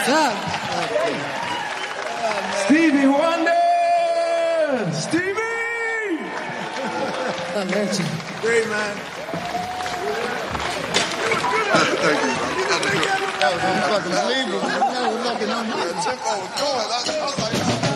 Stevie Wonder! Stevie! Great, man. Thank you. That was unbelievable. That was looking on you. The tempo was going. I was like,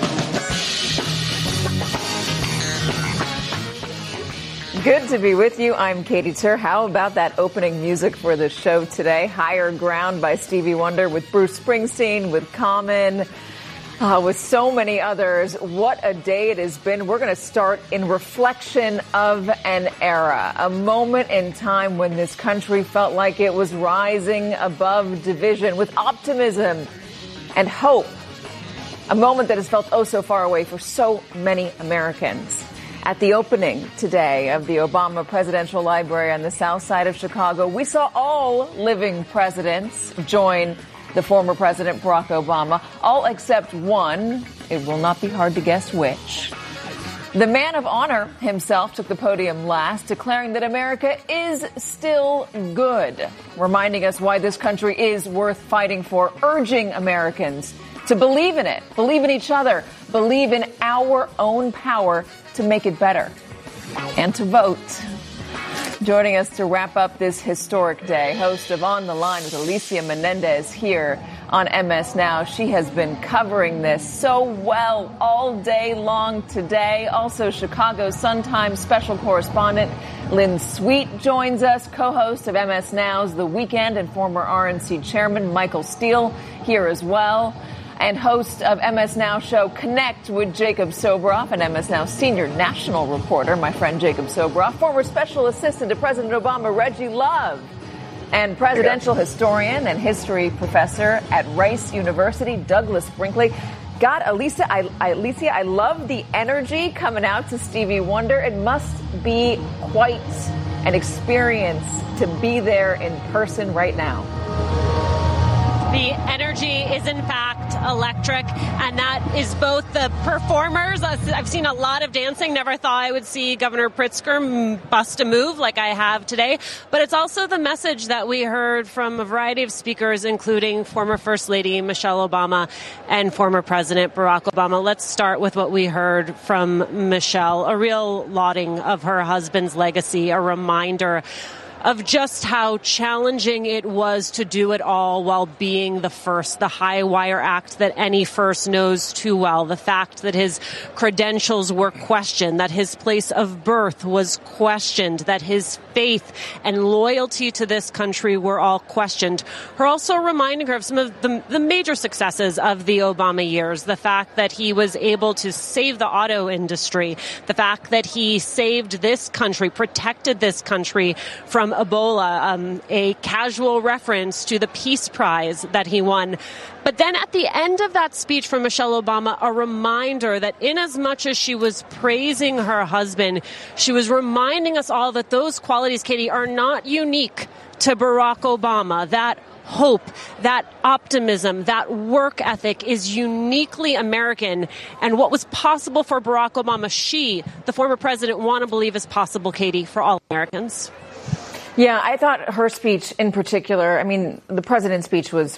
Good to be with you. I'm Katie Tur. How about that opening music for the show today? Higher Ground by Stevie Wonder with Bruce Springsteen, with Common, with so many others. What a day it has been. We're going to start in reflection of an era, a moment in time when this country felt like it was rising above division with optimism and hope. A moment that has felt oh so far away for so many Americans. At the opening today of the Obama Presidential Library on the south side of Chicago, we saw all living presidents join the former President Barack Obama, all except one. It will not be hard to guess which. The man of honor himself took the podium last, declaring that America is still good, reminding us why this country is worth fighting for, urging Americans to believe in it, believe in each other, believe in our own power to make it better, and to vote. Joining us to wrap up this historic day, host of On the Line with Alicia Menendez here on MS Now. She has been covering this so well all day long today. Also, Chicago Sun-Times special correspondent Lynn Sweet joins us, co-host of MS Now's The Weekend, and former RNC chairman Michael Steele here as well. And host of MS Now show Connect with Jacob Soboroff, and MS Now senior national reporter, my friend Jacob Soboroff, former special assistant to President Obama, Reggie Love, and presidential historian and history professor at Rice University, Douglas Brinkley. God, Alicia, I love the energy coming out to Stevie Wonder. It must be quite an experience to be there in person right now. The energy is, in fact, electric, and that is both the performers. I've seen a lot of dancing. Never thought I would see Governor Pritzker bust a move like I have today. But it's also the message that we heard from a variety of speakers, including former First Lady Michelle Obama and former President Barack Obama. Let's start with what we heard from Michelle, a real lauding of her husband's legacy, a reminder of just how challenging it was to do it all while being the first, the high wire act that any first knows too well. The fact that his credentials were questioned, that his place of birth was questioned, that his faith and loyalty to this country were all questioned. Her also reminding her of some of the major successes of the Obama years. The fact that he was able to save the auto industry, the fact that he saved this country, protected this country from Ebola, a casual reference to the Peace Prize that he won. But then at the end of that speech from Michelle Obama, a reminder that inasmuch as she was praising her husband, she was reminding us all that those qualities, Katie, are not unique to Barack Obama. That hope, that optimism, that work ethic is uniquely American. And what was possible for Barack Obama, she, the former president, want to believe is possible, Katie, for all Americans. Yeah, I thought her speech in particular, I mean, the president's speech was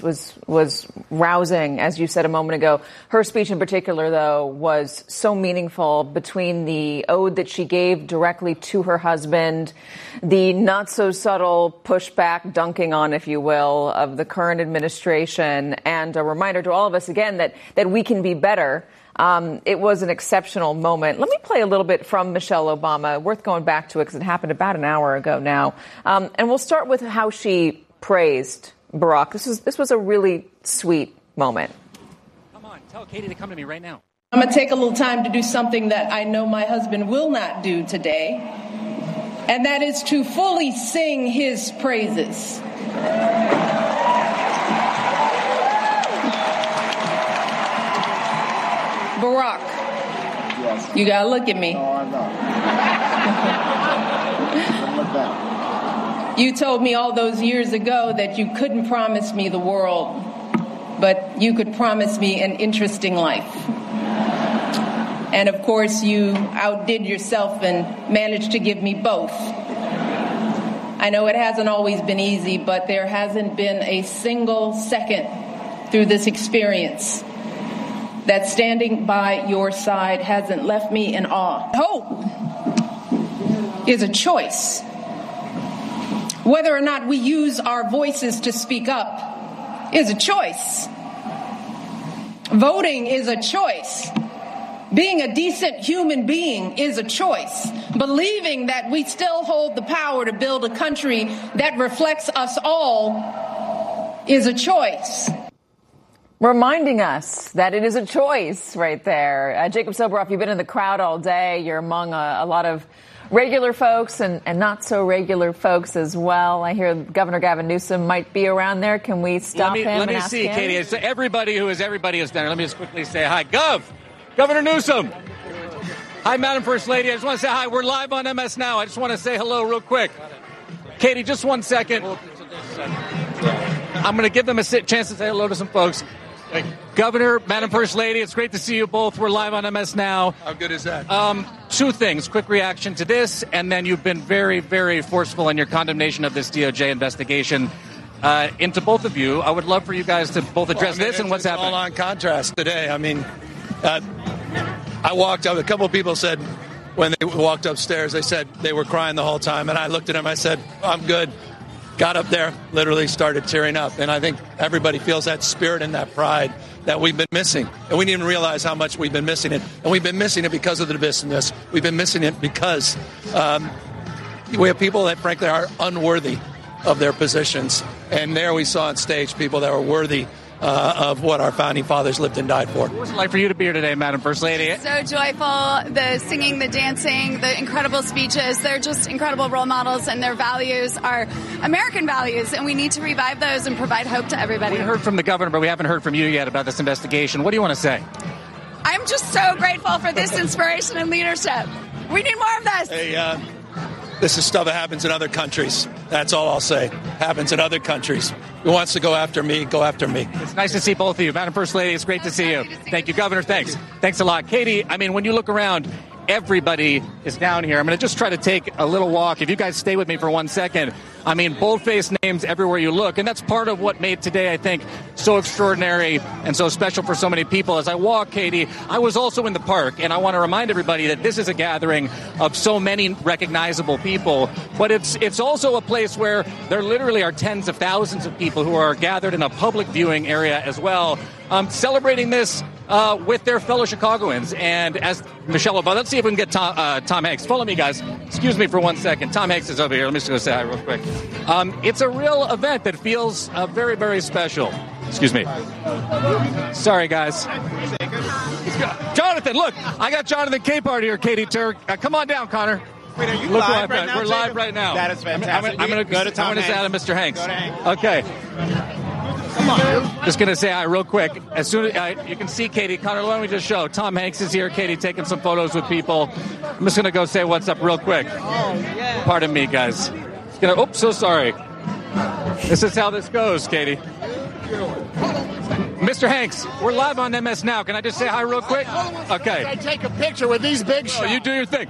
rousing, as you said a moment ago. Her speech in particular, though, was so meaningful between the ode that she gave directly to her husband, the not so subtle pushback, dunking on, if you will, of the current administration, and a reminder to all of us again that we can be better. It was an exceptional moment. Let me play a little bit from Michelle Obama. Worth going back to it because it happened about an hour ago now. And we'll start with how she praised Barack. This was a really sweet moment. Come on, tell Katie to come to me right now. I'm going to take a little time to do something that I know my husband will not do today, and that is to fully sing his praises. Barack, yes. You gotta look at me. No, I'm not. Look back. You told me all those years ago that you couldn't promise me the world, but you could promise me an interesting life. And of course, you outdid yourself and managed to give me both. I know it hasn't always been easy, but there hasn't been a single second through this experience that standing by your side hasn't left me in awe. Hope is a choice. Whether or not we use our voices to speak up is a choice. Voting is a choice. Being a decent human being is a choice. Believing that we still hold the power to build a country that reflects us all is a choice. Reminding us that it is a choice right there. Jacob Soboroff, you've been in the crowd all day. You're among a lot of regular folks and not so regular folks as well. I hear Governor Gavin Newsom might be around there. Can we stop him and ask him? Let me see, Katie. So everybody who is there. Let me just quickly say hi. Governor Newsom. Hi, Madam First Lady. I just want to say hi. We're live on MS Now. I just want to say hello real quick. Katie, just 1 second. I'm going to give them a chance to say hello to some folks. Governor, Madam First Lady, it's great to see you both. We're live on MS Now. How good is that? Two things. Quick reaction to this, and then you've been very, very forceful in your condemnation of this DOJ investigation. Into both of you, I would love for you guys to both address this and what's happening. It's all on contrast today. I mean, I walked up. A couple of people said when they walked upstairs, they said they were crying the whole time. And I looked at them. I said, I'm good. Got up there, literally started tearing up. And I think everybody feels that spirit and that pride that we've been missing. And we didn't even realize how much we've been missing it. And we've been missing it because of the divisiveness. We've been missing it because we have people that, frankly, are unworthy of their positions. And there we saw on stage people that were worthy of what our founding fathers lived and died for. What was it like for you to be here today, Madam First Lady? So joyful. The singing, the dancing, the incredible speeches. They're just incredible role models, and their values are American values, and we need to revive those and provide hope to everybody. We heard from the governor, but we haven't heard from you yet about this investigation. What do you want to say? I'm just so grateful for this inspiration and leadership. We need more of this. Hey, this is stuff that happens in other countries. That's all I'll say. Happens in other countries. Who wants to go after me, go after me. It's nice to see both of you. Madam First Lady, it's great to see you. Thank you, Governor. Thanks. Thanks a lot. Katie, I mean, when you look around, everybody is down here. I'm going to just try to take a little walk. If you guys stay with me for 1 second. I mean, bold-faced names everywhere you look. And that's part of what made today, I think, so extraordinary and so special for so many people. As I walk, Katie, I was also in the park. And I want to remind everybody that this is a gathering of so many recognizable people. But it's also a place where there literally are tens of thousands of people who are gathered in a public viewing area as well, celebrating this with their fellow Chicagoans. And as Michelle Obama, let's see if we can get Tom Hanks. Follow me, guys. Excuse me for 1 second. Tom Hanks is over here. Let me just go say hi real quick. It's a real event that feels very, very special. Excuse me. Sorry, guys. Jonathan, look. I got Jonathan Capehart here, Katie Turk. Come on down, Connor. Wait, are you look live right now? We're live right now. That is fantastic. I'm going to go to Tom Hanks. Hanks. Mr. Hanks. Go to Hanks. Okay. Come on. Just going to say hi real quick. As soon as you can see Katie, Connor, why don't we just show? Tom Hanks is here. Katie taking some photos with people. I'm just going to go say what's up real quick. Pardon me, guys. Oops, so sorry. This is how this goes, Katie. Mr. Hanks, we're live on MS Now. Can I just say hi real quick? Okay. I take a picture with these big shots. Oh, you do your thing.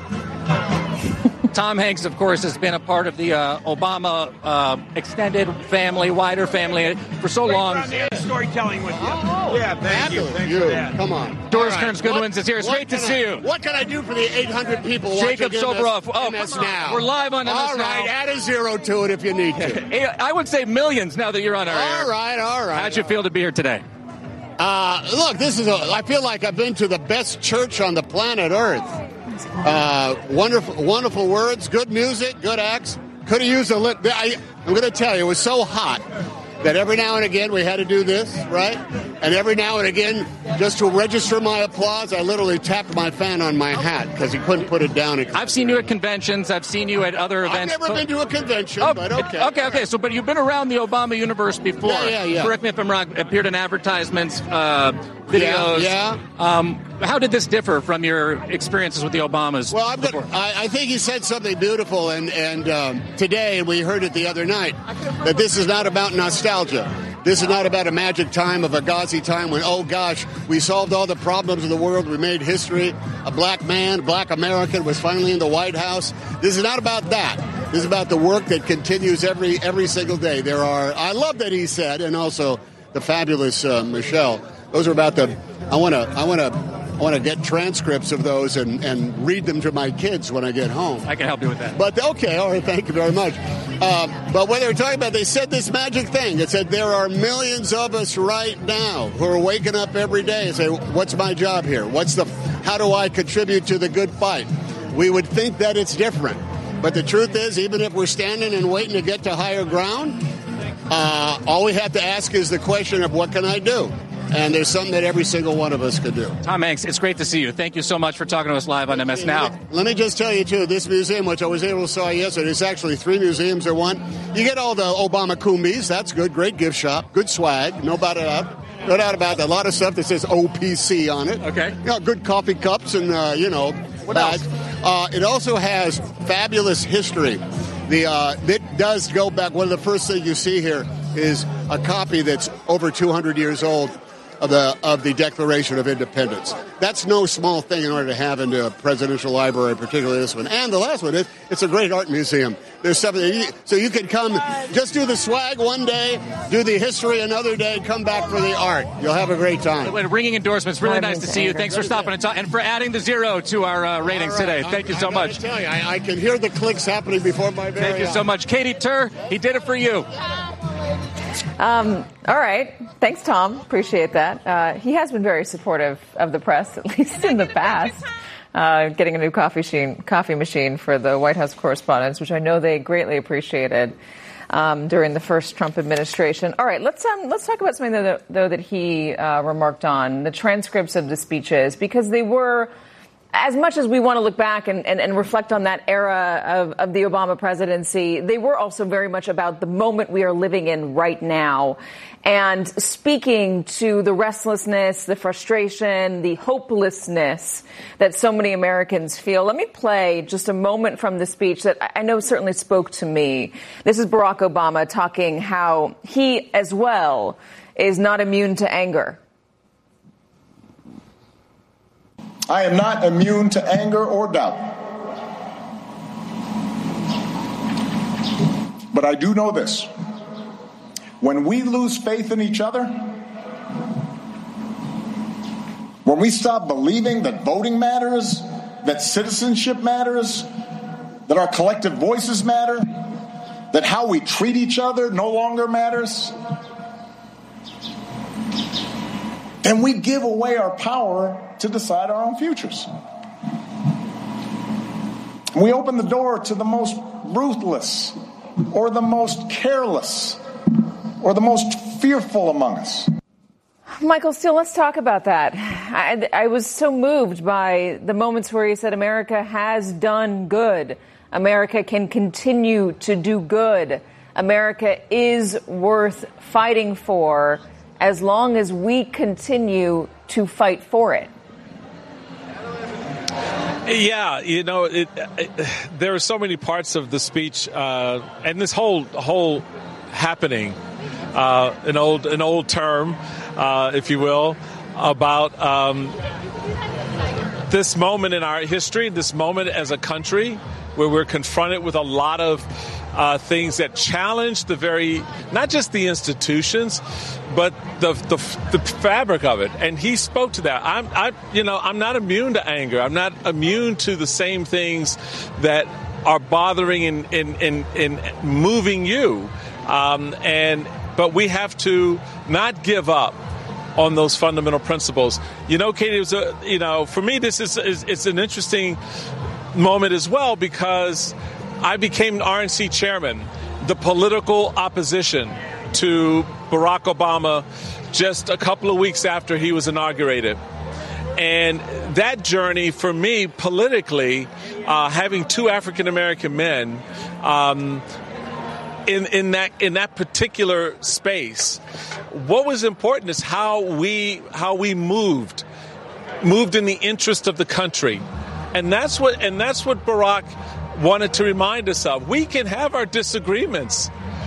Tom Hanks, of course, has been a part of the Obama extended family, wider family for so long. Storytelling with you. Yeah, thank you. Thanks for that. Come on. Doris Kearns Goodwins is here. It's great to see you. What can I do for the 800 people Jacob watching Soboroff. MS Now? We're live on MS Now. All right, add a zero to it if you need to. I would say millions now that you're on our air. All right. How'd you feel to be here today? Look, I feel like I've been to the best church on the planet Earth. Wonderful words, good music, good acts. Could have used I'm going to tell you, it was so hot that every now and again we had to do this, right? And every now and again, just to register my applause, I literally tapped my fan on my hat because he couldn't put it down. I've seen you at conventions. I've seen you at other events. I've never been to a convention, but okay. Okay. So, but you've been around the Obama universe before. Yeah. Correct me if I'm wrong. Appeared in advertisements, videos. Yeah. How did this differ from your experiences with the Obamas? Well, I think he said something beautiful, and today, we heard it the other night, that this is not about nostalgia. This is not about a magic time of a gauzy time when, oh gosh, we solved all the problems of the world, we made history, a black man, black American was finally in the White House. This is not about that. This is about the work that continues every single day. I love that he said, and also the fabulous Michelle. Those are about the. I want to get transcripts of those and read them to my kids when I get home. I can help you with that. But okay, all right, thank you very much. But what they were talking about, they said this magic thing. It said there are millions of us right now who are waking up every day and say, "What's my job here? How do I contribute to the good fight?" We would think that it's different, but the truth is, even if we're standing and waiting to get to higher ground, all we have to ask is the question of what can I do? And there's something that every single one of us could do. Tom Hanks, it's great to see you. Thank you so much for talking to us live on MS Now. Let me just tell you, too, this museum, which I was able to saw yesterday, it's actually 3 museums in one. You get all the Obama Cumbies. That's good. Great gift shop. Good swag. No doubt about that. A lot of stuff that says OPC on it. Okay. Good coffee cups and, what bags. It also has fabulous history. It does go back. One of the first things you see here is a copy that's over 200 years old of the Declaration of Independence. That's no small thing in order to have in a presidential library, particularly this one. And the last one is it's a great art museum. There's something so you can come, just do the swag one day, do the history another day, come back for the art. You'll have a great time. Ringing endorsements. Really nice to see you. Thanks for stopping and for adding the 0 to our ratings today. Thank you so much. Tell you, I can hear the clicks happening before my very eyes. Thank you so much, Katie Tur. He did it for you. All right. Thanks, Tom. Appreciate that. He has been very supportive of the press, at least in the past, getting a new coffee machine for the White House correspondents, which I know they greatly appreciated during the first Trump administration. All right. Let's talk about something, though, that he remarked on, the transcripts of the speeches, because they were, as much as we want to look back and reflect on that era of the Obama presidency, they were also very much about the moment we are living in right now and speaking to the restlessness, the frustration, the hopelessness that so many Americans feel. Let me play just a moment from the speech that I know certainly spoke to me. This is Barack Obama talking how he as well is not immune to anger. I am not immune to anger or doubt. But I do know this. When we lose faith in each other, when we stop believing that voting matters, that citizenship matters, that our collective voices matter, that how we treat each other no longer matters, then we give away our power to decide our own futures. We open the door to the most ruthless or the most careless or the most fearful among us. Michael Steele, let's talk about that. I was so moved by the moments where he said America has done good. America can continue to do good. America is worth fighting for as long as we continue to fight for it. Yeah, there are so many parts of the speech and this whole happening, an old term, if you will, about this moment in our history, this moment as a country where we're confronted with a lot of things that challenge not just the institutions, but the fabric of it. And he spoke to that. I'm not immune to anger. I'm not immune to the same things that are bothering and moving you. But we have to not give up on those fundamental principles. Katie, for me, this is an interesting moment as well, because I became RNC chairman, the political opposition to Barack Obama, just a couple of weeks after he was inaugurated. And that journey for me politically, having 2 African-American men in that particular space, what was important is how we moved in the interest of the country. And that's what Barack wanted to remind us of. We can have our disagreements.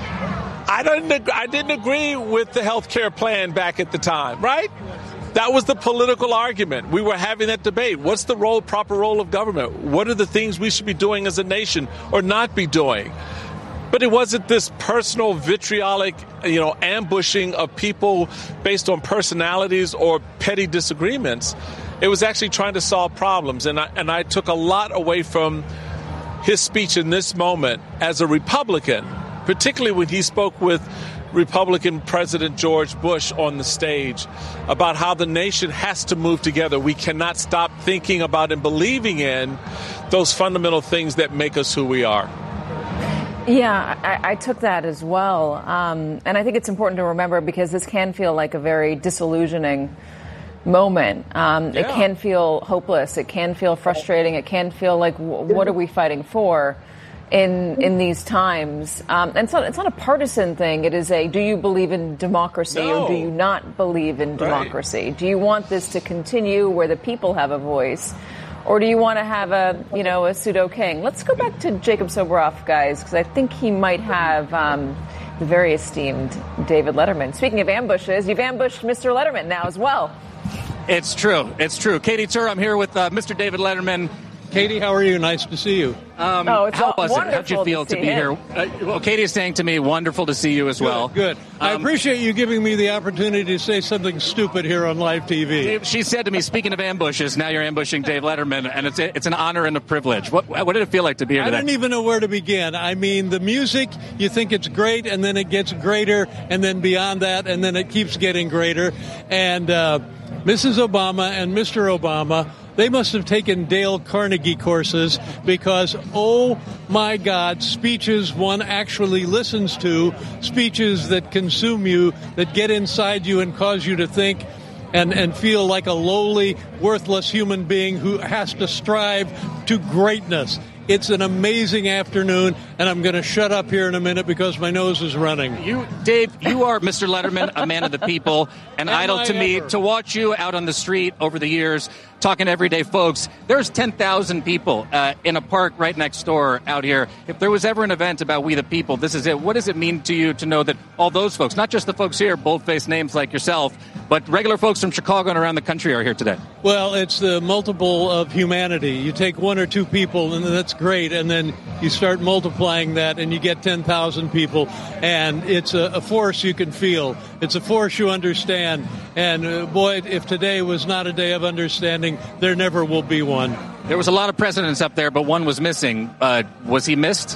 I didn't agree with the health care plan back at the time, right? That was the political argument. We were having that debate. What's the proper role of government? What are the things we should be doing as a nation or not be doing? But it wasn't this personal vitriolic, ambushing of people based on personalities or petty disagreements. It was actually trying to solve problems. And I took a lot away from his speech in this moment as a Republican, particularly when he spoke with Republican President George Bush on the stage about how the nation has to move together. We cannot stop thinking about and believing in those fundamental things that make us who we are. Yeah, I took that as well. And I think it's important to remember because this can feel like a very disillusioning moment. It can feel hopeless. It can feel frustrating. It can feel like, what are we fighting for in these times? And it's not a partisan thing. It is do you believe in democracy or do you not believe in democracy? Right. Do you want this to continue where the people have a voice? Or do you want to have a pseudo king? Let's go back to Jacob Soboroff, guys, because I think he might have the very esteemed David Letterman. Speaking of ambushes, you've ambushed Mr. Letterman now as well. It's true. It's true. Katie Tur, I'm here with Mr. David Letterman. Katie, how are you? Nice to see you. How was it? How'd you feel to be here? Well, Katie is saying to me, wonderful to see you as well. Good. I appreciate you giving me the opportunity to say something stupid here on live TV. She said to me, speaking of ambushes, now you're ambushing Dave Letterman, and it's an honor and a privilege. What did it feel like to be here today? I don't even know where to begin. I mean, the music, you think it's great, and then it gets greater, and then beyond that, and then it keeps getting greater. And Mrs. Obama and Mr. Obama, they must have taken Dale Carnegie courses because, oh my God, speeches one actually listens to, speeches that consume you, that get inside you and cause you to think and feel like a lowly, worthless human being who has to strive to greatness. It's an amazing afternoon, and I'm going to shut up here in a minute because my nose is running. Dave, you are Mr. Letterman, a man of the people, and idol to me to watch you out on the street over the years talking to everyday folks. There's 10,000 people in a park right next door out here. If there was ever an event about we the people, this is it. What does it mean to you to know that all those folks, not just the folks here, bold-faced names like yourself, but regular folks from Chicago and around the country are here today? Well, it's the multiple of humanity. You take one or two people, and that's great, and then you start multiplying that, and you get 10,000 people, and it's a force you can feel. It's a force you understand, and boy, if today was not a day of understanding, there never will be one. There was a lot of presidents up there, but one was missing. Was he missed?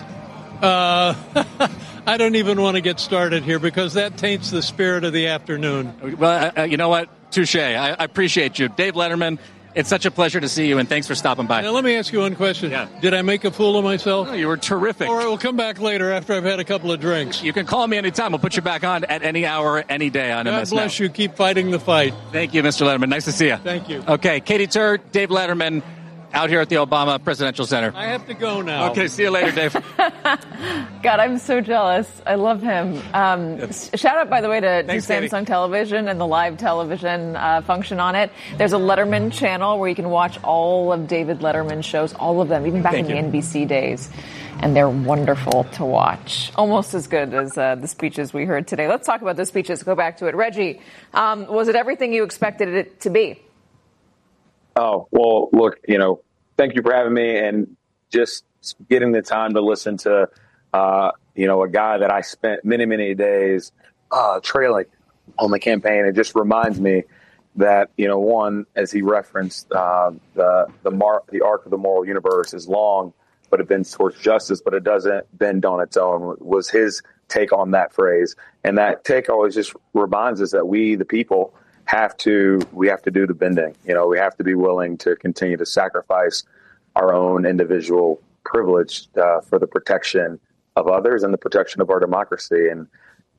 I don't even want to get started here because that taints the spirit of the afternoon. Well, you know what? Touche. I appreciate you. Dave Letterman, it's such a pleasure to see you, and thanks for stopping by. Now, let me ask you one question. Yeah. Did I make a fool of myself? No, you were terrific. Or we'll come back later after I've had a couple of drinks. You can call me anytime. We'll put you back on at any hour, any day on MS Now. God bless you. Keep fighting the fight. Thank you, Mr. Letterman. Nice to see you. Thank you. Okay, Katie Tur, Dave Letterman, out here at the Obama Presidential Center. I have to go now. Okay, see you later, Dave. God, I'm so jealous. I love him. Shout out, by the way, to Samsung Katie. Television and the live television function on it. There's a Letterman channel where you can watch all of David Letterman's shows, all of them, even back in the NBC days. And they're wonderful to watch. Almost as good as the speeches we heard today. Let's talk about the speeches. Go back to it. Reggie, was it everything you expected it to be? Oh, well, look, thank you for having me and just getting the time to listen to, a guy that I spent many, many days trailing on the campaign. It just reminds me that, one, as he referenced, the arc of the moral universe is long, but it bends towards justice, but it doesn't bend on its own, was his take on that phrase. And that take always just reminds us that we, the people, we have to do the bending. We have to be willing to continue to sacrifice our own individual privilege for the protection of others and the protection of our democracy. And,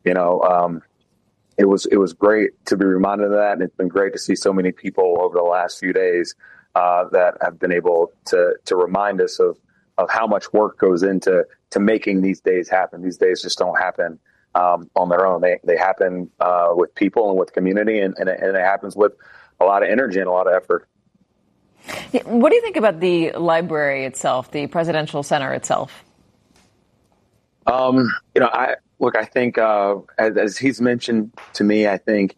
it was great to be reminded of that. And it's been great to see so many people over the last few days that have been able to remind us of how much work goes into making these days happen. These days just don't happen on their own. They happen with people and with community, and it happens with a lot of energy and a lot of effort. Yeah, what do you think about the library itself, the presidential center itself? I think as he's mentioned to me, I think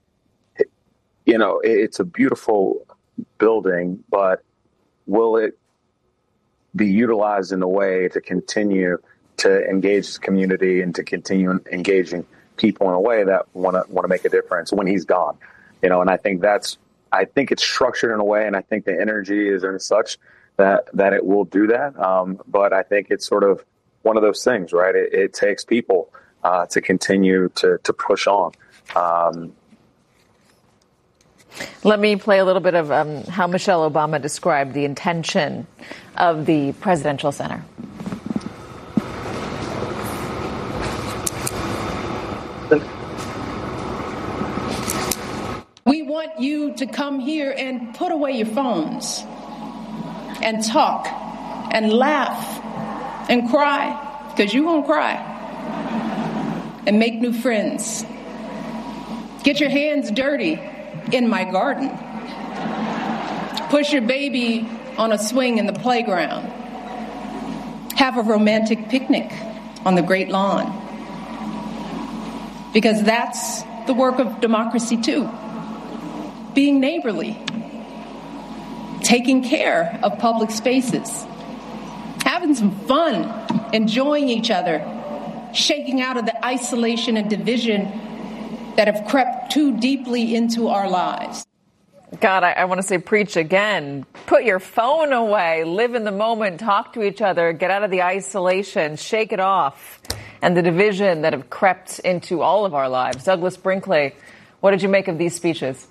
it's a beautiful building, but will it be utilized in a way to continue to engage the community and to continue engaging people in a way that want to make a difference when he's gone. And I think it's structured in a way, and I think the energy is in such that it will do that. But I think it's sort of one of those things, right? It takes people to continue to push on. Let me play a little bit of how Michelle Obama described the intention of the Presidential Center. We want you to come here and put away your phones and talk and laugh and cry, because you won't cry, and make new friends. Get your hands dirty in my garden. Push your baby on a swing in the playground. Have a romantic picnic on the great lawn. Because that's the work of democracy too. Being neighborly. Taking care of public spaces. Having some fun. Enjoying each other. Shaking out of the isolation and division that have crept too deeply into our lives. God, I want to say preach again. Put your phone away. Live in the moment. Talk to each other. Get out of the isolation. Shake it off. And the division that have crept into all of our lives. Douglas Brinkley, what did you make of these speeches?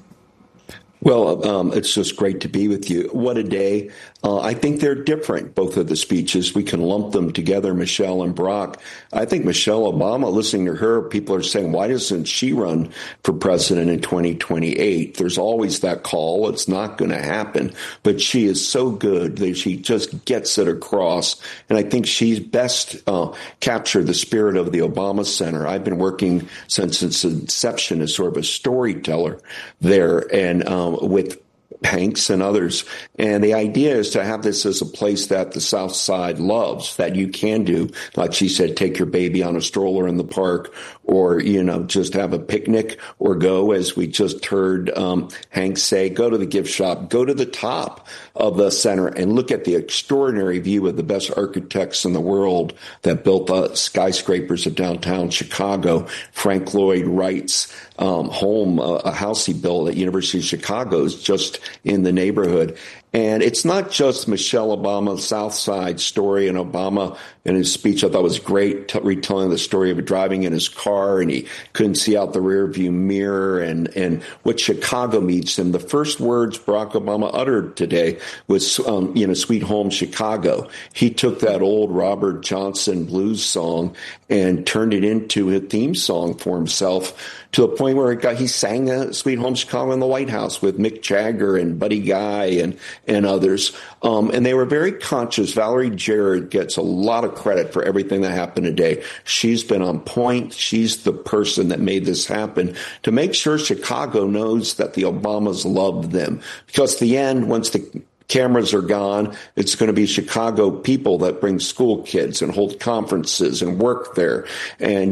Well, it's just great to be with you. What a day. I think they're different, both of the speeches. We can lump them together, Michelle and Barack. I think Michelle Obama, listening to her, people are saying, why doesn't she run for president in 2028? There's always that call. It's not going to happen. But she is so good that she just gets it across. And I think she's best captured the spirit of the Obama Center. I've been working since its inception as sort of a storyteller there, and with Hanks and others. And the idea is to have this as a place that the South Side loves, that you can do, like she said, take your baby on a stroller in the park, or, just have a picnic, or go, as we just heard Hanks say, go to the gift shop, go to the top of the center and look at the extraordinary view of the best architects in the world that built the skyscrapers of downtown Chicago. Frank Lloyd Wright's home, a house he built at University of Chicago, is just in the neighborhood. And it's not just Michelle Obama's South Side story, and Obama in his speech I thought was great, retelling the story of driving in his car and he couldn't see out the rear view mirror, and what Chicago means him. The first words Barack Obama uttered today was, Sweet Home Chicago. He took that old Robert Johnson blues song and turned it into a theme song for himself, to the point where he sang Sweet Home Chicago in the White House with Mick Jagger and Buddy Guy and others. And they were very conscious. Valerie Jarrett gets a lot of credit for everything that happened today. She's been on point. She's the person that made this happen, to make sure Chicago knows that the Obamas love them. Because the end, once the cameras are gone, it's going to be Chicago people that bring school kids and hold conferences and work there, and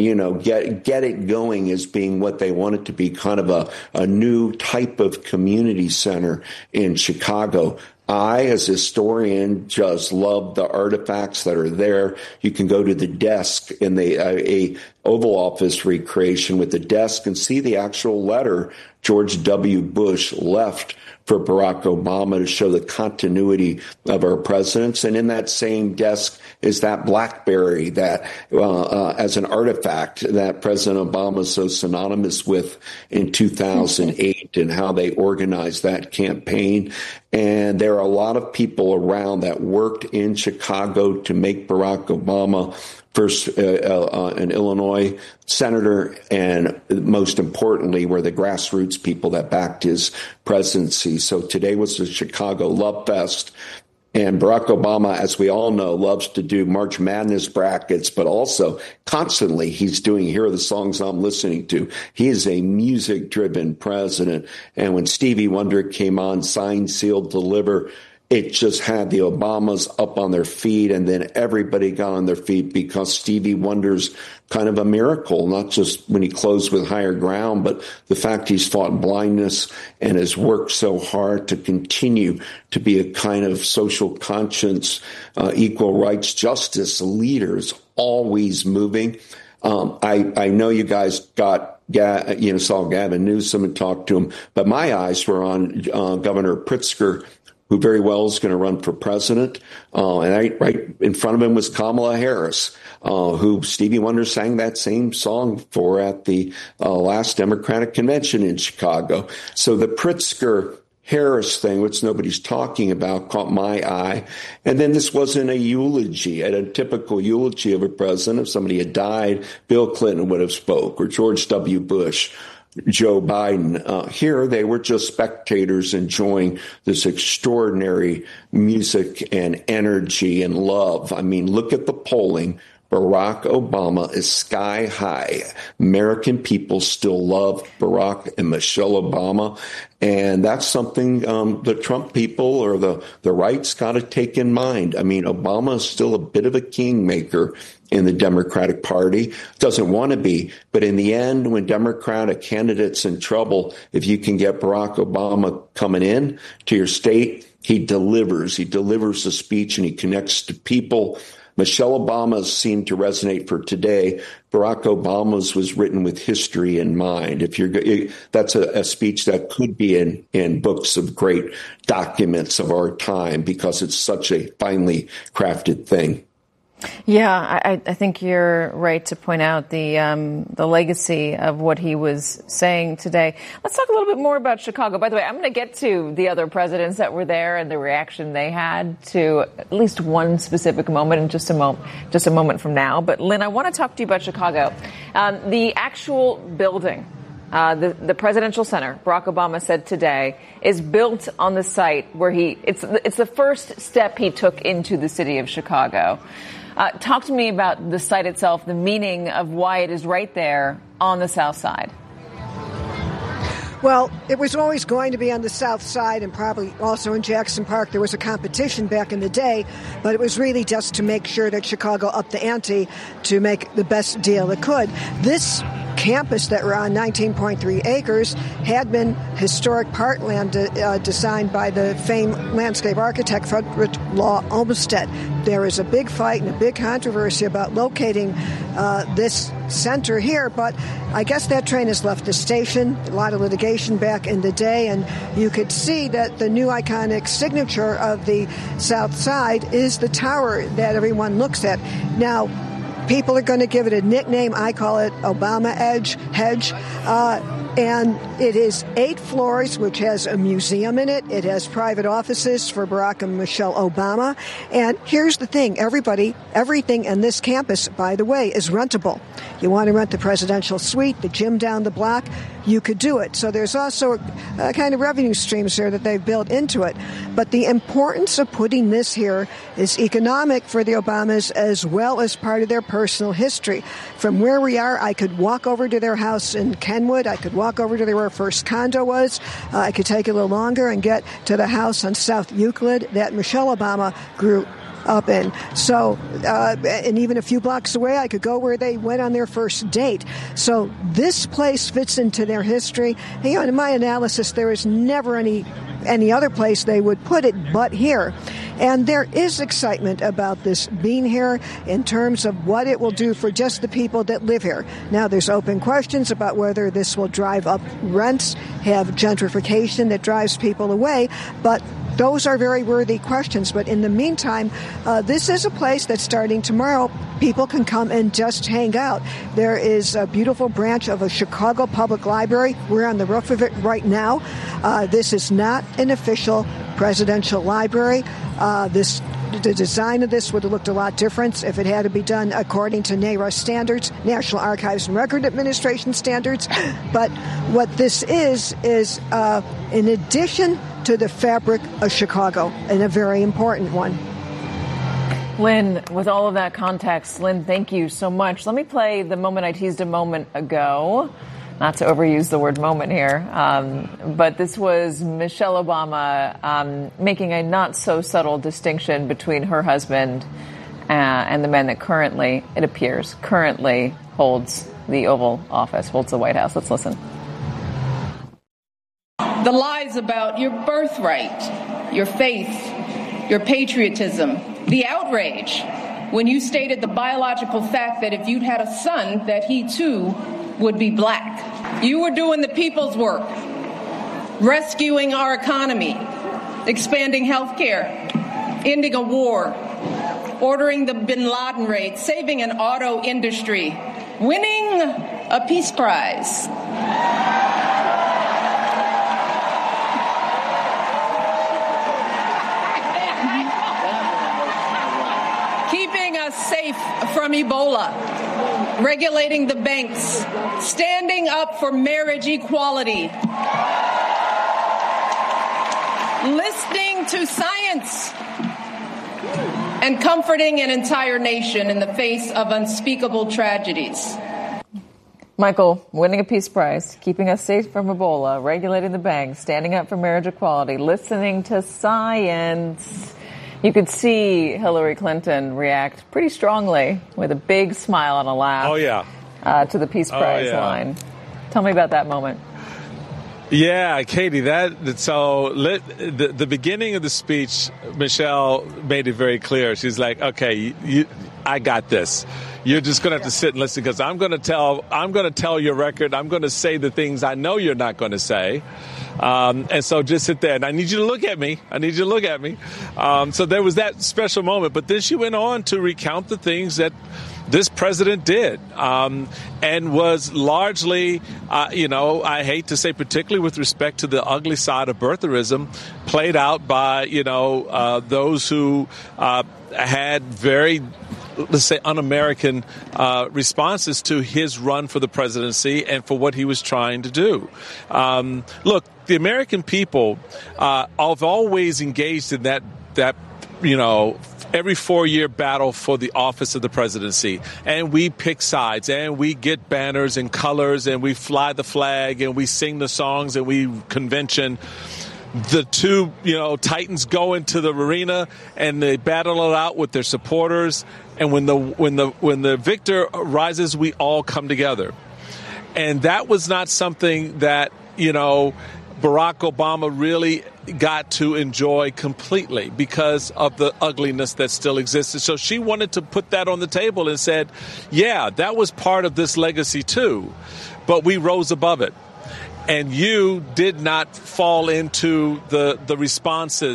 get it going as being what they want it to be, kind of a new type of community center in Chicago. I, as a historian, just love the artifacts that are there. You can go to the desk in a Oval Office recreation with the desk and see the actual letter George W. Bush left for Barack Obama to show the continuity of our presidents. And in that same desk is that BlackBerry that, as an artifact that President Obama is so synonymous with in 2008, and how they organized that campaign. And there are a lot of people around that worked in Chicago to make Barack Obama first an Illinois senator, and most importantly were the grassroots people that backed his presidency. So today was the Chicago Love Fest. And Barack Obama, as we all know, loves to do March Madness brackets, but also constantly he's doing, here are the songs I'm listening to. He is a music-driven president. And when Stevie Wonder came on, Signed, Sealed, Deliver, it just had the Obamas up on their feet, and then everybody got on their feet because Stevie Wonder's kind of a miracle, not just when he closed with Higher Ground, but the fact he's fought blindness and has worked so hard to continue to be a kind of social conscience, equal rights, justice leader is always moving. I know you guys saw Gavin Newsom and talked to him, but my eyes were on Governor Pritzker, who very well is going to run for president. And right in front of him was Kamala Harris, who Stevie Wonder sang that same song for at the last Democratic convention in Chicago. So the Pritzker-Harris thing, which nobody's talking about, caught my eye. And then this wasn't a eulogy, a typical eulogy of a president. If somebody had died, Bill Clinton would have spoke, or George W. Bush, Joe Biden. Here, they were just spectators enjoying this extraordinary music and energy and love. I mean, look at the polling. Barack Obama is sky high. American people still love Barack and Michelle Obama. And that's something the Trump people or the right's got to take in mind. I mean, Obama is still a bit of a kingmaker in the Democratic Party. Doesn't want to be. But in the end, when Democratic candidates in trouble, if you can get Barack Obama coming in to your state, he delivers. He delivers the speech and he connects to people. Michelle Obama's seemed to resonate for today. Barack Obama's was written with history in mind. That's a speech that could be in books of great documents of our time because it's such a finely crafted thing. Yeah, I think you're right to point out the legacy of what he was saying today. Let's talk a little bit more about Chicago. By the way, I'm going to get to the other presidents that were there and the reaction they had to at least one specific moment in just a moment from now. But Lynn, I want to talk to you about Chicago. The actual building, the Presidential Center, Barack Obama said today, is built on the site where it's the first step he took into the city of Chicago. Talk to me about the site itself, the meaning of why it is right there on the South Side. Well, it was always going to be on the South Side and probably also in Jackson Park. There was a competition back in the day, but it was really just to make sure that Chicago upped the ante to make the best deal it could. This campus that we're on, 19.3 acres, had been historic parkland designed by the famed landscape architect Frederick Law Olmsted. There is a big fight and a big controversy about locating this center here, but I guess that train has left the station. A lot of litigation back in the day, and you could see that the new iconic signature of the South Side is the tower that everyone looks at. Now, people are going to give it a nickname. I call it Obama Hedge. And it is 8 floors, which has a museum in it. It has private offices for Barack and Michelle Obama. And here's the thing. Everything in this campus, by the way, is rentable. You want to rent the presidential suite, the gym down the block, you could do it. So there's also a kind of revenue streams there that they've built into it. But the importance of putting this here is economic for the Obamas as well as part of their personal history. From where we are, I could walk over to their house in Kenwood. I could walk over to where our first condo was. I could take a little longer and get to the house on South Euclid that Michelle Obama grew up in. So, and even a few blocks away, I could go where they went on their first date. So this place fits into their history. And, in my analysis, there is never any other place they would put it but here. And there is excitement about this being here in terms of what it will do for just the people that live here. Now, there's open questions about whether this will drive up rents, have gentrification that drives people away, but those are very worthy questions. But in the meantime, this is a place that starting tomorrow, people can come and just hang out. There is a beautiful branch of a Chicago Public Library. We're on the roof of it right now. This is not an official presidential library. The design of this would have looked a lot different if it had to be done according to NARA standards, National Archives and Record Administration standards. But what this is in addition to the fabric of Chicago, and a very important one. Lynn, with all of that context, Lynn, thank you so much. Let me play the moment I teased a moment ago. not to overuse the word moment here, but this was Michelle Obama making a not so subtle distinction between her husband and the man that currently holds the Oval Office, holds the White House. Let's listen. The lies about your birthright, your faith, your patriotism, the outrage when you stated the biological fact that if you'd had a son, that he too would be black. You were doing the people's work, rescuing our economy, expanding health care, ending a war, ordering the bin Laden raid, saving an auto industry, winning a peace prize. Keeping us safe from Ebola, regulating the banks, standing up for marriage equality, listening to science, and comforting an entire nation in the face of unspeakable tragedies. Michael, winning a peace prize, keeping us safe from Ebola, regulating the banks, standing up for marriage equality, listening to science. You could see Hillary Clinton react pretty strongly with a big smile and a laugh. Oh, yeah. To the peace prize line. Tell me about that moment. Yeah, Katie, the beginning of the speech, Michelle made it very clear. She's like, okay, I got this. You're just going to have to sit and listen because I'm going to tell your record. I'm going to say the things I know you're not going to say. And so just sit there. And I need you to look at me. So there was that special moment. But then she went on to recount the things that this president did and was largely, I hate to say particularly with respect to the ugly side of birtherism, played out by, those who had very, let's say, un-American responses to his run for the presidency and for what he was trying to do. Look, the American people have always engaged in that every 4-year battle for the office of the presidency. And we pick sides and we get banners and colors and we fly the flag and we sing the songs and we convention. The two, titans go into the arena and they battle it out with their supporters. And when the victor rises, we all come together. And that was not something that, Barack Obama really got to enjoy completely because of the ugliness that still existed. So she wanted to put that on the table and said, yeah, that was part of this legacy too, but we rose above it. And you did not fall into the responses